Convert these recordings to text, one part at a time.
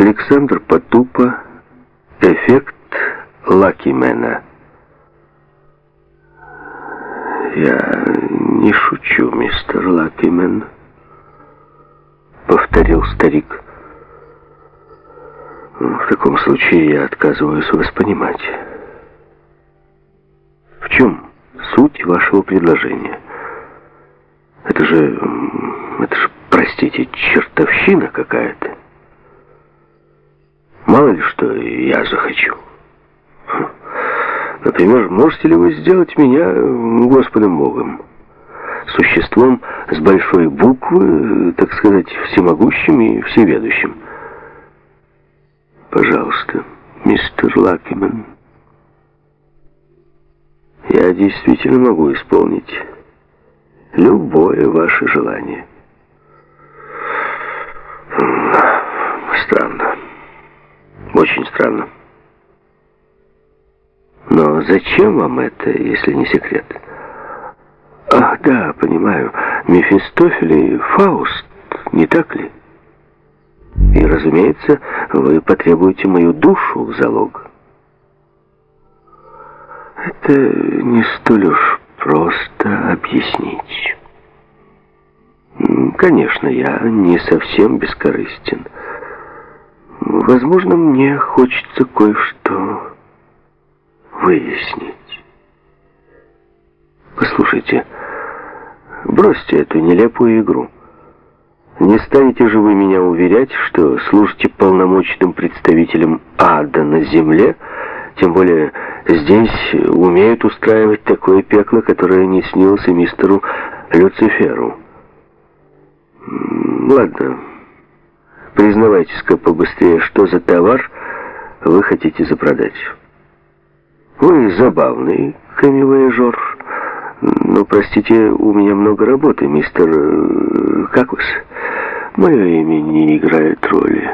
Александр Потупа. Эффект Лакимена. «Я не шучу, мистер Лакимен», — повторил старик. «В таком случае я отказываюсь вас понимать. В чем суть вашего предложения? Это же, простите, чертовщина какая-то. Мало ли что я захочу. Например, можете ли вы сделать меня Господом Богом? Существом с большой буквы, так сказать, всемогущим и всеведущим. Пожалуйста, мистер Лакимен, я действительно могу исполнить любое ваше желание. Странно. Очень странно. Но зачем вам это, если не секрет? Ах, да, понимаю. Мефистофель и Фауст, не так ли? И, разумеется, вы потребуете мою душу в залог. Это не столь уж просто объяснить. Конечно, я не совсем бескорыстен. Возможно, мне хочется кое-что выяснить. Послушайте, бросьте эту нелепую игру. Не станете же вы меня уверять, что служите полномочным представителем ада на земле, тем более здесь умеют устраивать такое пекло, которое не снилось и мистеру Люциферу. Ладно, признавайтесь-ка побыстрее, что за товар вы хотите запродать. Вы забавный камевояжер, но, простите, у меня много работы, мистер... Как вас? Мое имя не играет роли.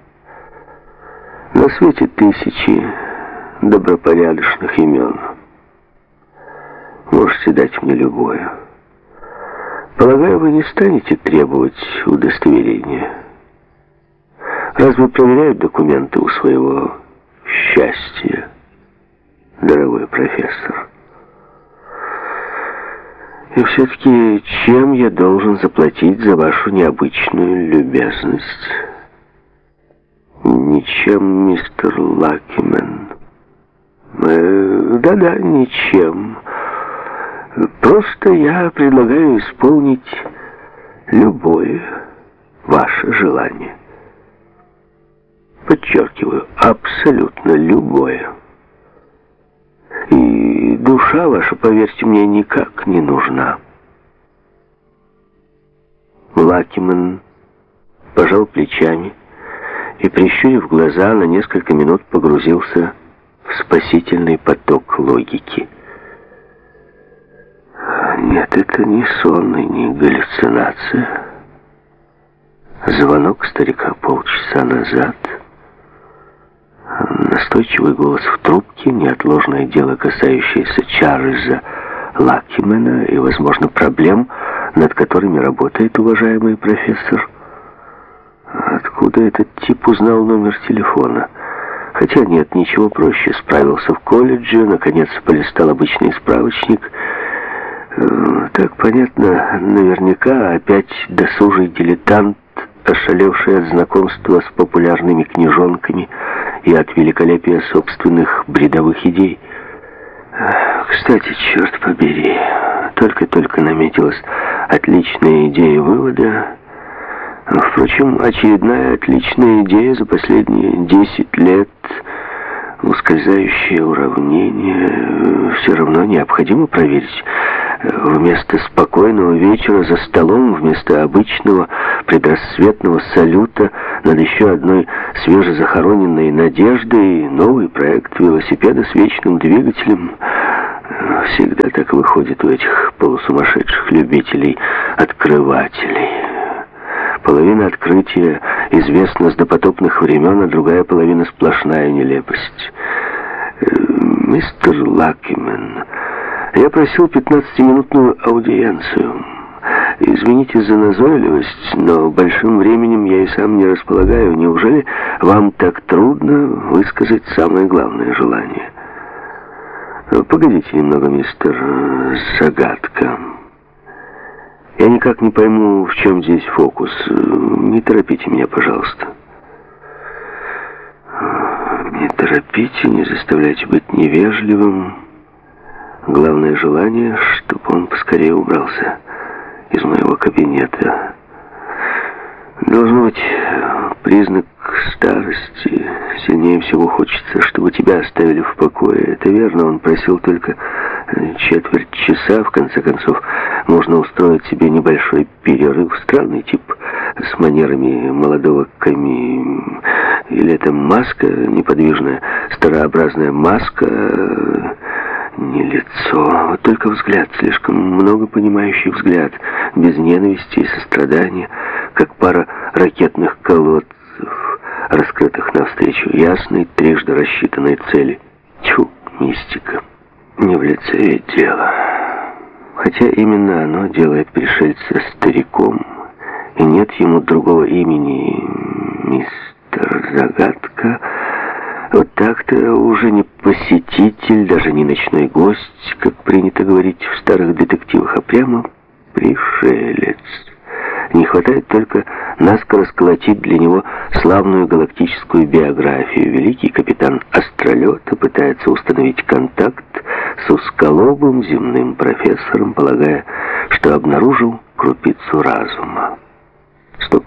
На свете тысячи добропорядочных имен. Можете дать мне любое. Полагаю, вы не станете требовать удостоверения. Разве проверяют документы у своего счастья, дорогой профессор? И все-таки чем я должен заплатить за вашу необычную любезность? Ничем, мистер Лакимен. Да-да, ничем. Просто я предлагаю исполнить любое ваше желание. Подчеркиваю, абсолютно любое. И душа ваша, поверьте мне, никак не нужна. Лакимен пожал плечами и, прищурив глаза, на несколько минут погрузился в спасительный поток логики. Нет, это не сон и не галлюцинация. Звонок старика полчаса назад. Настойчивый голос в трубке, неотложное дело, касающееся Чарльза Лакимена и, возможно, проблем, над которыми работает уважаемый профессор. Откуда этот тип узнал номер телефона? Хотя нет, ничего проще. Справился в колледже, наконец полистал обычный справочник. Так, понятно, наверняка опять досужий дилетант, ошалевший от знакомства с популярными книжонками и от великолепия собственных бредовых идей. Кстати, черт побери, только-только наметилась отличная идея вывода. Впрочем, очередная отличная идея за последние 10 лет. Ускользающее уравнение. Все равно необходимо проверить. Вместо спокойного вечера за столом, вместо обычного предрассветного салюта над еще одной свежезахороненной надеждой, новый проект велосипеда с вечным двигателем. Всегда так выходит у этих полусумасшедших любителей-открывателей. Половина открытия известна с допотопных времен, а другая половина сплошная нелепость. Мистер Лакимен, я просил 15-минутную аудиенцию. Извините за назойливость, но большим временем я и сам не располагаю. Неужели вам так трудно высказать самое главное желание? Погодите немного, мистер Загадка. Я никак не пойму, в чем здесь фокус. Не торопите меня, пожалуйста. Не торопите, не заставляйте быть невежливым. Главное желание, чтобы он поскорее убрался из моего кабинета. Должно быть, признак старости. Сильнее всего хочется, чтобы тебя оставили в покое. Это верно, он просил только четверть часа. В конце концов, можно устроить себе небольшой перерыв. Странный тип, с манерами молодого коми. Или это маска, неподвижная, старообразная маска. Не лицо, вот только взгляд, слишком много понимающий взгляд, без ненависти и сострадания, как пара ракетных колодцев, раскрытых навстречу ясной, трижды рассчитанной цели. Тьфу, мистика. Не в лице ведь дело. Хотя именно оно делает пришельца стариком, и нет ему другого имени, мистер Загадка. Вот так-то уже не посетитель, даже не ночной гость, как принято говорить в старых детективах, а прямо пришелец. Не хватает только наскоро сколотить для него славную галактическую биографию. Великий капитан астролета пытается установить контакт с узколобым земным профессором, полагая, что обнаружил крупицу разума. Стоп.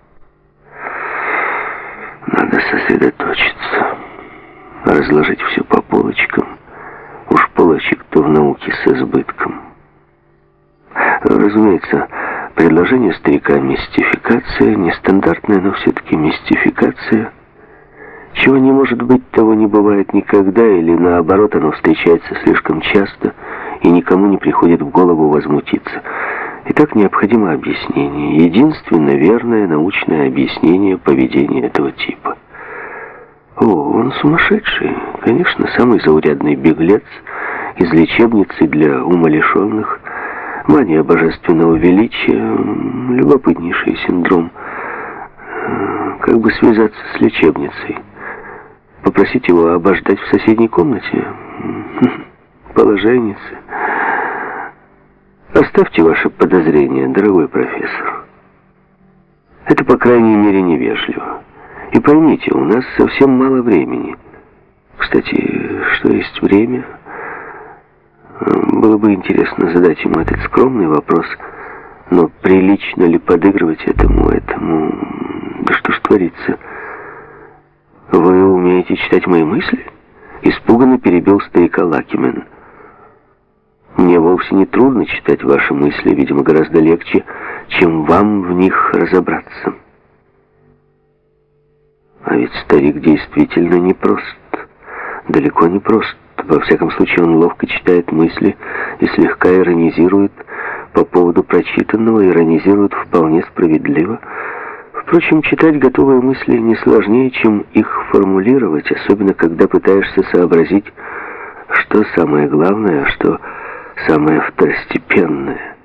Надо сосредоточиться. Разложить все по полочкам. Уж полочек-то в науке с избытком. Разумеется, предложение старика мистификация, нестандартная, но все-таки мистификация. Чего не может быть, того не бывает никогда, или наоборот, оно встречается слишком часто, и никому не приходит в голову возмутиться. Итак, необходимо объяснение. Единственно верное научное объяснение поведения этого типа. О, он сумасшедший. Конечно, самый заурядный беглец из лечебницы для умалишенных. Мания божественного величия, любопытнейший синдром. Как бы связаться с лечебницей? Попросить его обождать в соседней комнате? Положенница. Оставьте ваши подозрения, дорогой профессор. Это, по крайней мере, невежливо. И поймите, у нас совсем мало времени. Кстати, что есть время? Было бы интересно задать ему этот скромный вопрос, но прилично ли подыгрывать этому? Да что ж творится? Вы умеете читать мои мысли? Испуганно перебил старика Лакимен. Мне вовсе не трудно читать ваши мысли, видимо, гораздо легче, чем вам в них разобраться. А ведь старик действительно непрост, далеко не прост. Во всяком случае, он ловко читает мысли и слегка иронизирует по поводу прочитанного, иронизирует вполне справедливо. Впрочем, читать готовые мысли не сложнее, чем их формулировать, особенно когда пытаешься сообразить, что самое главное, а что самое второстепенное.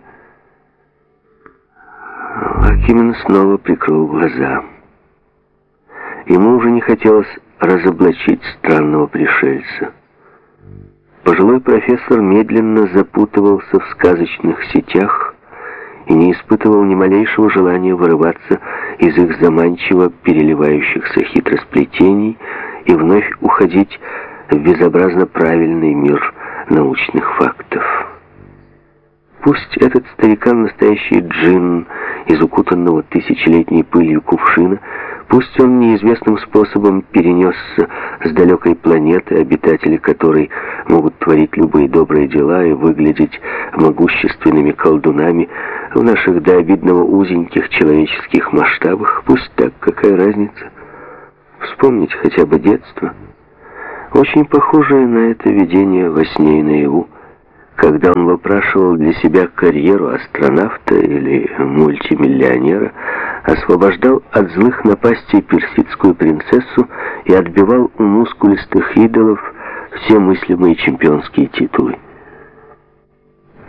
Лакимен снова прикрыл глаза. Ему уже не хотелось разоблачить странного пришельца. Пожилой профессор медленно запутывался в сказочных сетях и не испытывал ни малейшего желания вырываться из их заманчиво переливающихся хитросплетений и вновь уходить в безобразно правильный мир научных фактов. Пусть этот старикан настоящий джинн из укутанного тысячелетней пылью кувшина, пусть он неизвестным способом перенесся с далекой планеты, обитатели которой могут творить любые добрые дела и выглядеть могущественными колдунами в наших до обидного узеньких человеческих масштабах, пусть так, какая разница? Вспомнить хотя бы детство. Очень похожее на это видение во сне и наяву, когда он выпрашивал для себя карьеру астронавта или мультимиллионера, освобождал от злых напастей персидскую принцессу и отбивал у мускулистых идолов все мыслимые чемпионские титулы.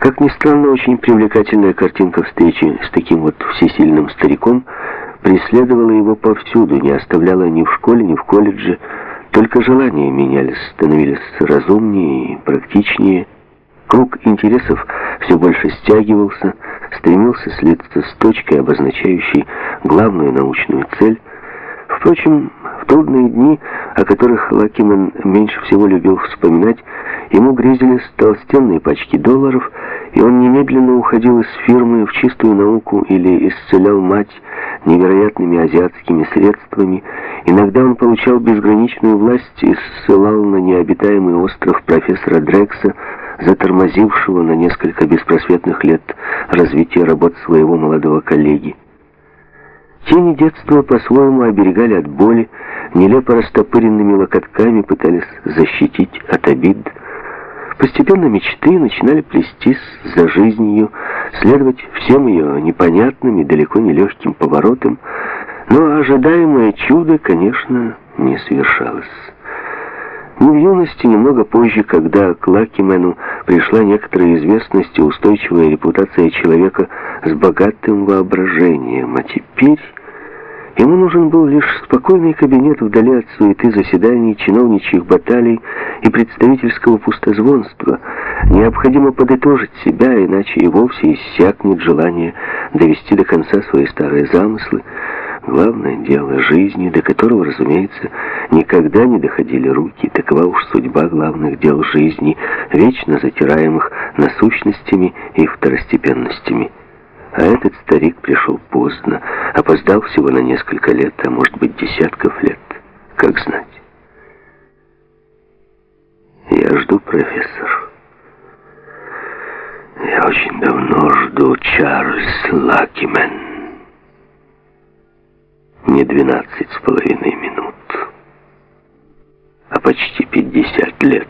Как ни странно, очень привлекательная картинка встречи с таким вот всесильным стариком преследовала его повсюду, не оставляла ни в школе, ни в колледже. Только желания менялись, становились разумнее и практичнее. Круг интересов все больше стягивался, стремился слиться с точкой, обозначающей главную научную цель. Впрочем, в трудные дни, о которых Лакимен меньше всего любил вспоминать, ему грезились толстенные пачки долларов, и он немедленно уходил из фирмы в чистую науку или исцелял мать невероятными азиатскими средствами. Иногда он получал безграничную власть и ссылал на необитаемый остров профессора Дрекса, затормозившего на несколько беспросветных лет развитие работ своего молодого коллеги. Тени детства по-своему оберегали от боли, нелепо растопыренными локотками пытались защитить от обид. Постепенно мечты начинали плестись за жизнью, следовать всем ее непонятным и далеко не легким поворотам, но ожидаемое чудо, конечно, не совершалось. Ни в юности, немного позже, когда к Лакимену пришла некоторая известность и устойчивая репутация человека с богатым воображением, а теперь ему нужен был лишь спокойный кабинет вдали от суеты заседаний, чиновничьих баталий и представительского пустозвонства. Необходимо подытожить себя, иначе и вовсе иссякнет желание довести до конца свои старые замыслы. Главное дело жизни, до которого, разумеется, никогда не доходили руки. Такова уж судьба главных дел жизни, вечно затираемых насущностями и второстепенностями. А этот старик пришел поздно, опоздал всего на несколько лет, а может быть десятков лет, как знать. Я жду, профессор. Я очень давно жду, Чарльз Лакимен. Не 12,5 минут, а почти 50 лет.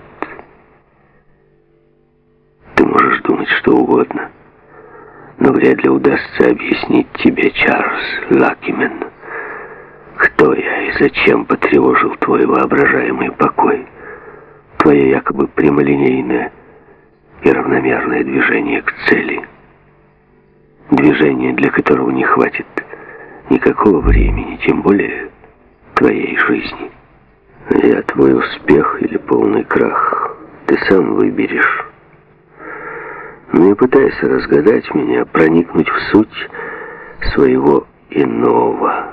Ты можешь думать что угодно, но вряд ли удастся объяснить тебе, Чарльз Лакимен, кто я и зачем потревожил твой воображаемый покой, твое якобы прямолинейное и равномерное движение к цели, движение, для которого не хватит никакого времени, тем более твоей жизни. Я твой успех или полный крах, ты сам выберешь. Но не пытайся разгадать меня, проникнуть в суть своего иного.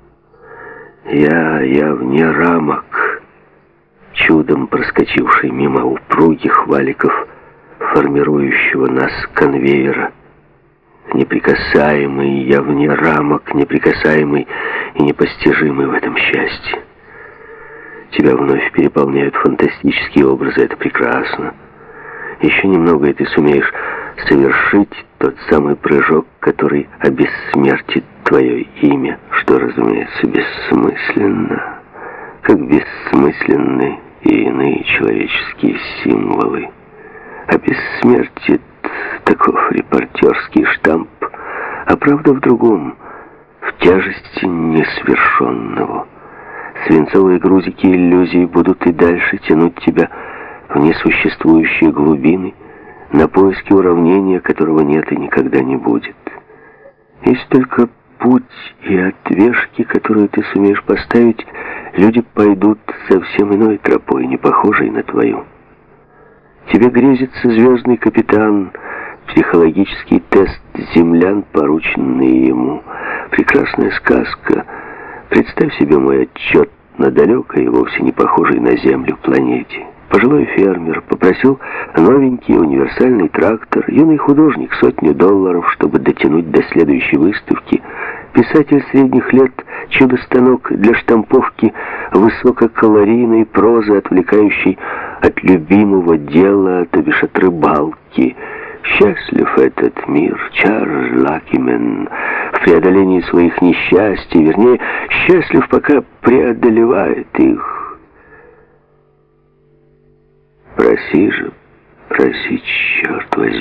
Я вне рамок, чудом проскочивший мимо упругих валиков формирующего нас конвейера. Неприкасаемый, я вне рамок, неприкасаемый и непостижимый в этом счастье. Тебя вновь переполняют фантастические образы, это прекрасно. Еще немного, и ты сумеешь совершить тот самый прыжок, который обессмертит твое имя, что, разумеется, бессмысленно, как бессмысленны и иные человеческие символы. Обессмертит таков репортерский штамп, а правда в другом, в тяжести несвершенного. Свинцовые грузики иллюзий будут и дальше тянуть тебя в несуществующие глубины, на поиски уравнения, которого нет и никогда не будет. Есть только путь и отвешки, которую ты сумеешь поставить, люди пойдут совсем иной тропой, не похожей на твою. Тебе грезится звездный капитан, психологический тест землян, порученный ему. Прекрасная сказка. Представь себе мой отчет на далекой и вовсе не похожей на Землю планете. Пожилой фермер попросил новенький универсальный трактор, юный художник $100, чтобы дотянуть до следующей выставки. Писатель средних лет, чудо-станок для штамповки высококалорийной прозы, отвлекающей от любимого дела, то бишь от рыбалки. Счастлив этот мир, Чарльз Лакимен, в преодолении своих несчастий, вернее, счастлив, пока преодолевает их. Проси же, проси, черт возьми.